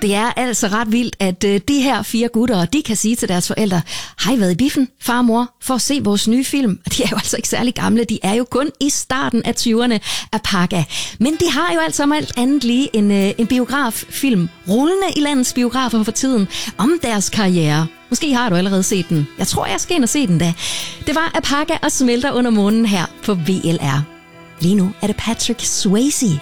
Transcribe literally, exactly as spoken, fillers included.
Det er altså ret vildt, at øh, de her fire gutter, de kan sige til deres forældre, har I været i biffen, far og mor, for at se vores nye film? De er jo altså ikke særlig gamle, de er jo kun i starten af tyverne af Paga. Men de har jo altså om alt andet lige en, øh, en biograffilm rullende i landets biografer for tiden om deres karriere. Måske har du allerede set den. Jeg tror, jeg skal ind og se den da. Det var Paga og Smelter under månen her på V L R. Lige nu er det Patrick Swayze.